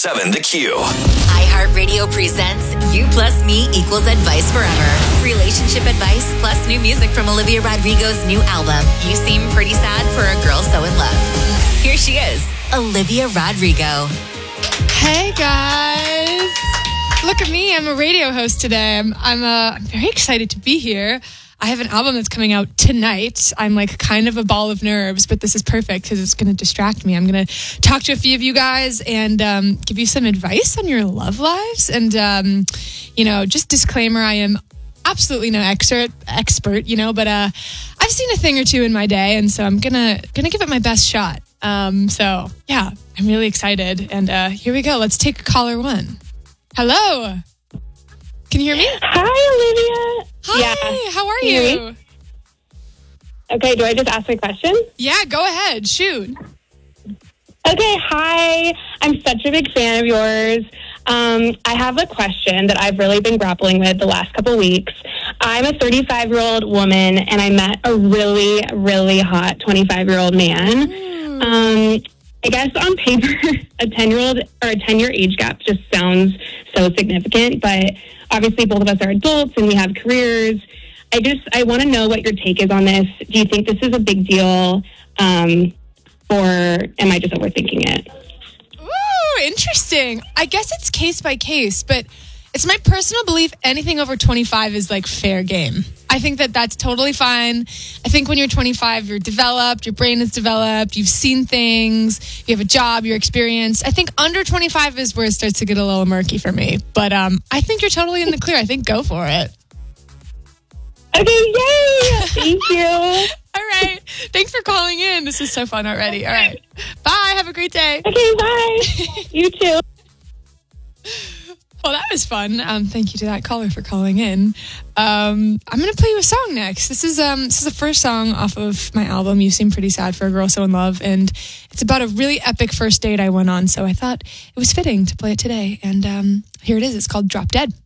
101.7 The Q. iHeartRadio presents You Plus Me Equals Advice Forever. Relationship advice plus new music from Olivia Rodrigo's new album, You Seem Pretty Sad for a Girl So in Love. Here she is, Olivia Rodrigo. Hey guys, look at me. I'm a radio host today. I'm very excited to be here. I have an album that's coming out tonight. I'm like kind of a ball of nerves, but this is perfect because it's going to distract me. I'm going to talk to a few of you guys and give you some advice on your love lives. And, just disclaimer, I am absolutely no expert, but I've seen a thing or two in my day. And so I'm going to give it my best shot. I'm really excited. And here we go. Let's take caller one. Hello. Can you hear me? Hi, Olivia. Hi, yeah. How are Can you hear me? Okay, do I just ask my question? Yeah, go ahead. Shoot. Okay, hi. I'm such a big fan of yours. I have a question that I've really been grappling with the last couple weeks. I'm a 35-year-old woman, and I met a really, really hot 25-year-old man. I guess on paper, a 10-year-old or a 10-year age gap just sounds so significant, but obviously both of us are adults and we have careers. I want to know what your take is on this. Do you think this is a big deal, or am I just overthinking it? Ooh, interesting. I guess it's case by case, but it's my personal belief anything over 25 is like fair game. I think that's totally fine. I think when you're 25, you're developed, your brain is developed, you've seen things, you have a job, you're experienced. I think under 25 is where it starts to get a little murky for me. But I think you're totally in the clear. I think go for it. Okay, yay! Thank you. All right. Thanks for calling in. This is so fun already. All right. Bye. Have a great day. Okay, bye. You too. Well, that was fun. Thank you to that caller for calling in. I'm going to play you a song next. This is the first song off of my album, You Seem Pretty Sad for a Girl So in Love. And it's about a really epic first date I went on. So I thought it was fitting to play it today. And here it is. It's called Drop Dead.